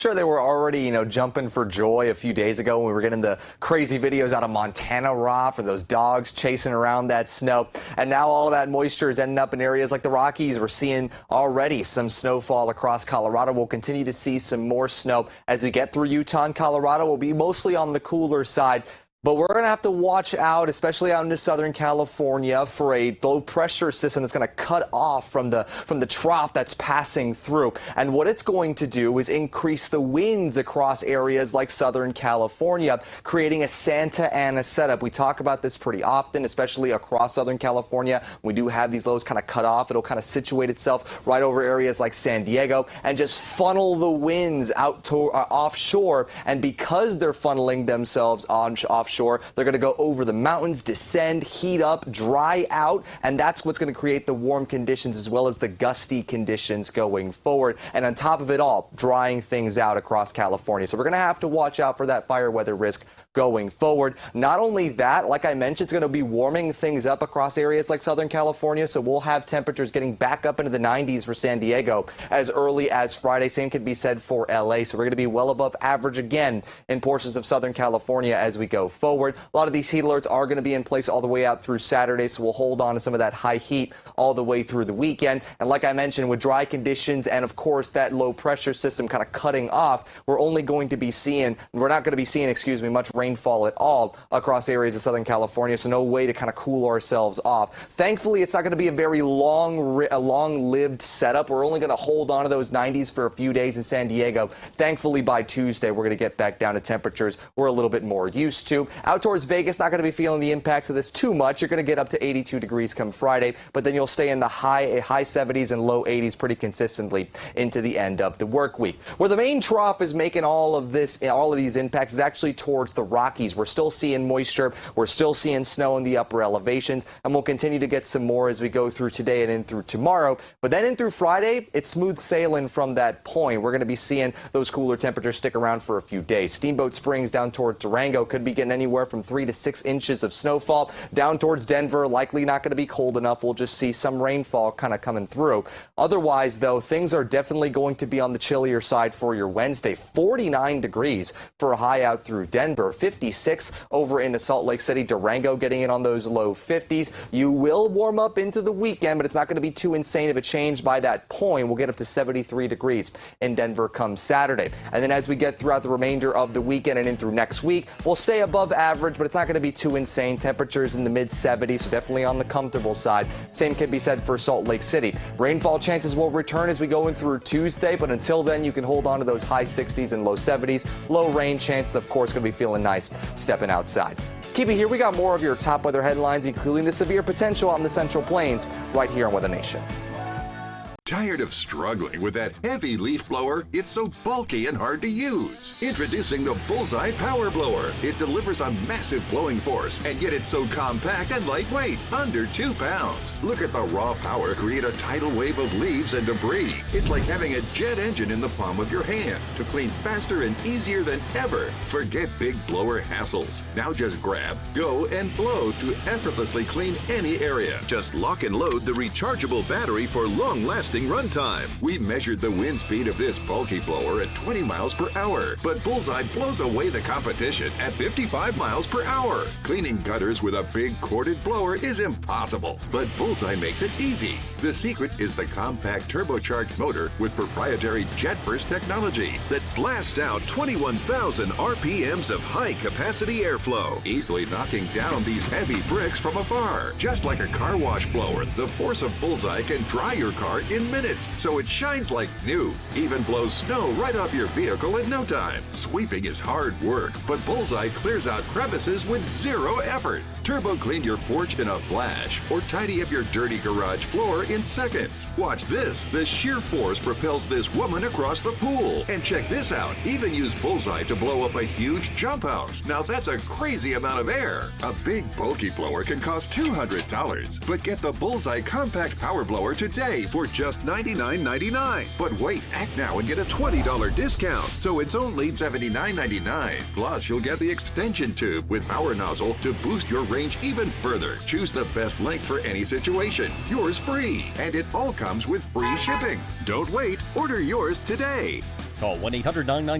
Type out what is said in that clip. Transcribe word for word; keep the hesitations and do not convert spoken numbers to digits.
Sure, they were already, you know, jumping for joy a few days ago when we were getting the crazy videos out of Montana raw for those dogs chasing around that snow. And now all of that moisture is ending up in areas like the Rockies. We're seeing already some snowfall across Colorado. We'll continue to see some more snow as we get through Utah and Colorado. We'll be mostly on the cooler side. But we're going to have to watch out, especially out into Southern California, for a low pressure system that's going to cut off from the from the trough that's passing through. And what it's going to do is increase the winds across areas like Southern California, creating a Santa Ana setup. We talk about this pretty often, especially across Southern California. We do have these lows kind of cut off. It'll kind of situate itself right over areas like San Diego and just funnel the winds out to uh, offshore. And because they're funneling themselves on offshore, Shore. They're going to go over the mountains, descend, heat up, dry out, and that's what's going to create the warm conditions as well as the gusty conditions going forward. And on top of it all, drying things out across California. So we're going to have to watch out for that fire weather risk going forward. Not only that, like I mentioned, it's going to be warming things up across areas like Southern California. So we'll have temperatures getting back up into the nineties for San Diego as early as Friday. Same can be said for L A. So we're going to be well above average again in portions of Southern California as we go forward. Forward. A lot of these heat alerts are going to be in place all the way out through Saturday, so we'll hold on to some of that high heat all the way through the weekend. And like I mentioned, with dry conditions and, of course, that low pressure system kind of cutting off, we're only going to be seeing, we're not going to be seeing, excuse me, much rainfall at all across areas of Southern California, so no way to kind of cool ourselves off. Thankfully, it's not going to be a very long, a long-lived setup. We're only going to hold on to those nineties for a few days in San Diego. Thankfully, by Tuesday, we're going to get back down to temperatures we're a little bit more used to. Out towards Vegas, not going to be feeling the impacts of this too much. You're going to get up to eighty-two degrees come Friday, but then you'll stay in the high high seventies and low eighties pretty consistently into the end of the work week. Where the main trough is making all of this, all of these impacts is actually towards the Rockies. We're still seeing moisture. We're still seeing snow in the upper elevations, and we'll continue to get some more as we go through today and in through tomorrow. But then in through Friday, it's smooth sailing from that point. We're going to be seeing those cooler temperatures stick around for a few days. Steamboat Springs down towards Durango could be getting anywhere from three to six inches of snowfall. Down towards Denver, likely not going to be cold enough. We'll just see some rainfall kind of coming through. Otherwise, though, things are definitely going to be on the chillier side for your Wednesday. forty-nine degrees for a high out through Denver. fifty-six over into Salt Lake City. Durango getting in on those low fifties. You will warm up into the weekend, but it's not going to be too insane of a change by that point. We'll get up to seventy-three degrees in Denver come Saturday. And then as we get throughout the remainder of the weekend and in through next week, we'll stay above average, but it's not going to be too insane. Temperatures in the mid seventies, so definitely on the comfortable side. Same can be said for Salt Lake City. Rainfall chances will return as we go in through Tuesday, but until then, you can hold on to those high sixties and low seventies. Low rain chances, of course, going to be feeling nice stepping outside. Keep it here. We got more of your top weather headlines, including the severe potential on the Central Plains, right here on Weather Nation. Tired of struggling with that heavy leaf blower? It's so bulky and hard to use. Introducing the Bullseye Power Blower. It delivers a massive blowing force, and yet it's so compact and lightweight, under two pounds. Look at the raw power create a tidal wave of leaves and debris. It's like having a jet engine in the palm of your hand to clean faster and easier than ever. Forget big blower hassles. Now just grab, go, and blow to effortlessly clean any area. Just lock and load the rechargeable battery for long-lasting runtime. We measured the wind speed of this bulky blower at twenty miles per hour, but Bullseye blows away the competition at fifty-five miles per hour. Cleaning gutters with a big corded blower is impossible, but Bullseye makes it easy. The secret is the compact turbocharged motor with proprietary jet burst technology that blasts out twenty-one thousand R P Ms of high-capacity airflow, easily knocking down these heavy bricks from afar. Just like a car wash blower, the force of Bullseye can dry your car in minutes, so it shines like new. Even blows snow right off your vehicle in no time. Sweeping is hard work, but Bullseye clears out crevices with zero effort. Turbo clean your porch in a flash, or tidy up your dirty garage floor in seconds. Watch this. The sheer force propels this woman across the pool. And check this out. Even use Bullseye to blow up a huge jump house. Now that's a crazy amount of air. A big bulky blower can cost two hundred dollars, but get the Bullseye Compact Power Blower today for just ninety-nine ninety-nine. But wait, act now and get a twenty dollars discount. So it's only seventy-nine ninety-nine. Plus, you'll get the extension tube with power nozzle to boost your range even further. Choose the best length for any situation. Yours free. And it all comes with free shipping. Don't wait. Order yours today. Call one eight hundred nine nine